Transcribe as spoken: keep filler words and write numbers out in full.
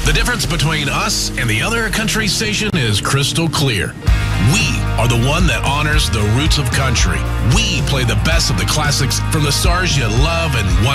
The difference between us and the other country station is crystal clear. We are the one that honors the roots of country. We play the best of the classics from the stars you love and want